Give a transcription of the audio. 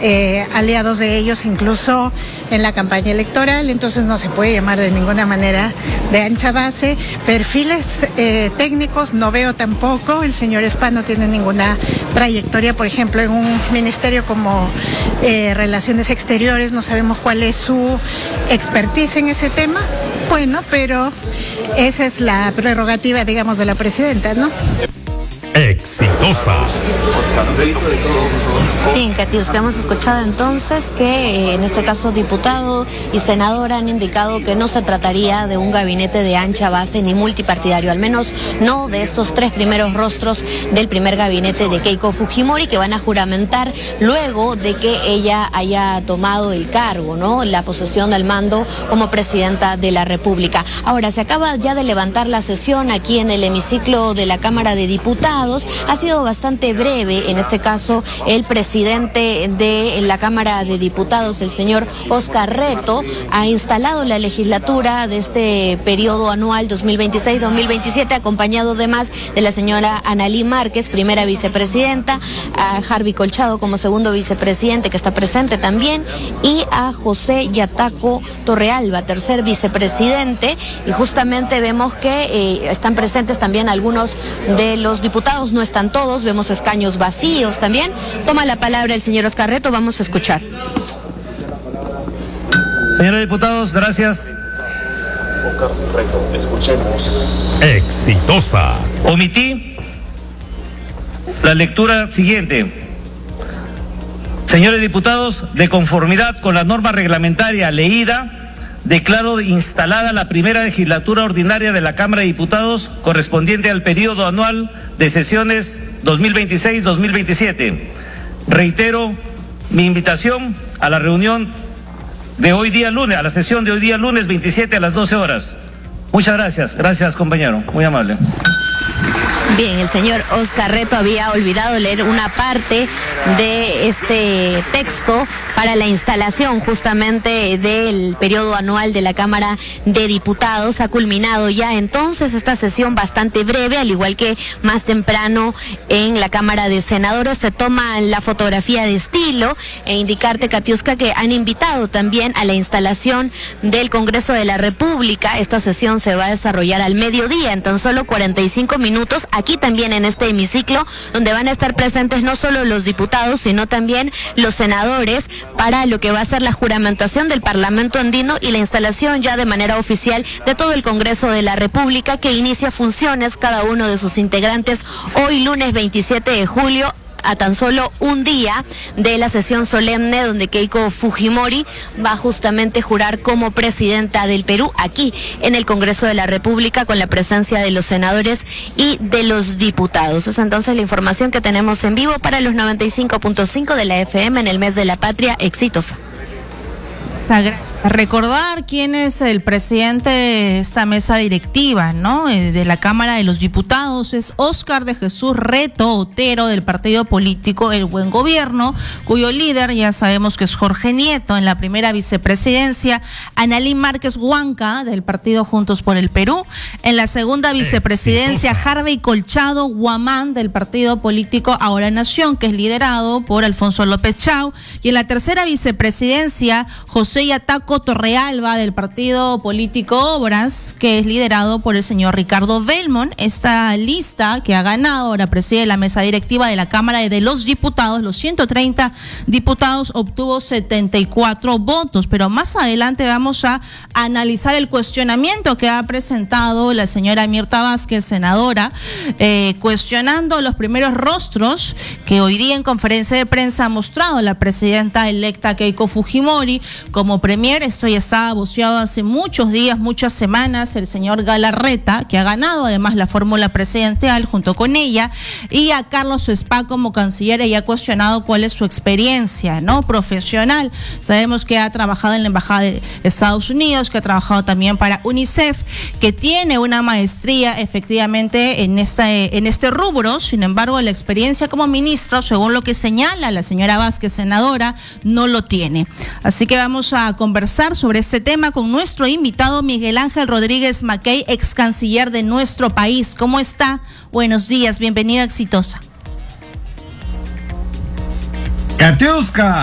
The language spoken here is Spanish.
aliados de ellos incluso en la campaña electoral, entonces no se puede llamar de ninguna manera de ancha base. Perfiles técnicos no veo tampoco. El señor Spa no tiene ninguna trayectoria, por ejemplo, en un ministerio como Relaciones Exteriores, no sabemos cuál es su expertise en ese tema. Bueno, pero esa es la prerrogativa, digamos, de la presidenta, ¿no? Exitosa. Bien, Katiuska, hemos escuchado entonces que en este caso diputado y senadora han indicado que no se trataría de un gabinete de ancha base ni multipartidario, al menos no de estos tres primeros rostros del primer gabinete de Keiko Fujimori, que van a juramentar luego de que ella haya tomado el cargo, ¿no? La posesión del mando como presidenta de la República. Ahora, se acaba ya de levantar la sesión aquí en el hemiciclo de la Cámara de Diputados. Ha sido bastante breve, en este caso, el presidente de la Cámara de Diputados, el señor Óscar Reto, ha instalado la legislatura de este periodo anual 2026-2027, acompañado además de la señora Analí Márquez, primera vicepresidenta, a Harvey Colchado como segundo vicepresidente, que está presente también, y a José Yataco Torrealba, tercer vicepresidente, y justamente vemos que están presentes también algunos de los diputados, no están todos, vemos escaños vacíos también. Toma la palabra el señor Óscar Reto, vamos a escuchar. Señores diputados, gracias. Óscar Reto, escuchemos. Exitosa. Omití la lectura siguiente. Señores diputados, de conformidad con la norma reglamentaria leída, declaro instalada la primera legislatura ordinaria de la Cámara de Diputados correspondiente al periodo anual de sesiones 2026-2027. Reitero mi invitación a la reunión de hoy día lunes, a la sesión de hoy día lunes 27 a las 12 horas. Muchas gracias. Gracias, compañero. Muy amable. Bien, el señor Óscar Reto había olvidado leer una parte de este texto para la instalación justamente del periodo anual de la Cámara de Diputados. Ha culminado ya entonces esta sesión bastante breve, al igual que más temprano en la Cámara de Senadores. Se toma la fotografía de estilo e indicarte, Katiuska, que han invitado también a la instalación del Congreso de la República. Esta sesión se va a desarrollar al mediodía, en tan solo 45 minutos, aquí también en este hemiciclo, donde van a estar presentes no solo los diputados, sino también los senadores, para lo que va a ser la juramentación del Parlamento andino y la instalación ya de manera oficial de todo el Congreso de la República, que inicia funciones cada uno de sus integrantes hoy lunes 27 de julio, a tan solo un día de la sesión solemne donde Keiko Fujimori va a justamente jurar como presidenta del Perú aquí en el Congreso de la República, con la presencia de los senadores y de los diputados. Es entonces la información que tenemos en vivo para los 95.5 de la FM en el mes de la Patria. Exitosa. Recordar quién es el presidente de esta mesa directiva, ¿no? De la Cámara de los Diputados es Óscar de Jesús Reto Otero, del partido político El Buen Gobierno, cuyo líder ya sabemos que es Jorge Nieto. En la primera vicepresidencia, Analí Márquez Huanca, del partido Juntos por el Perú. En la segunda vicepresidencia, Harvey Colchado Guamán, del partido político Ahora Nación, que es liderado por Alfonso López Chau. Y en la tercera vicepresidencia, José Yataco Torrealba, del partido político Obras, que es liderado por el señor Ricardo Belmont. Esta lista que ha ganado ahora preside la mesa directiva de la Cámara de los Diputados. Los 130 diputados obtuvo 74 votos, pero más adelante vamos a analizar el cuestionamiento que ha presentado la señora Mirta Vázquez, senadora, cuestionando los primeros rostros que hoy día en conferencia de prensa ha mostrado la presidenta electa Keiko Fujimori como premier. Esto ya estaba voceado hace muchos días, muchas semanas. El señor Galarreta, que ha ganado además la fórmula presidencial junto con ella, y a Carlos Spa como canciller, y ha cuestionado cuál es su experiencia, ¿no?, profesional. Sabemos que ha trabajado en la Embajada de Estados Unidos, que ha trabajado también para UNICEF, que tiene una maestría efectivamente en este rubro. Sin embargo, la experiencia como ministra, según lo que señala la señora Vázquez, senadora, no lo tiene. Así que vamos a conversar sobre este tema con nuestro invitado Miguel Ángel Rodríguez Mackey, ex canciller de nuestro país. ¿Cómo está? Buenos días, bienvenido a Exitosa. Katiuska.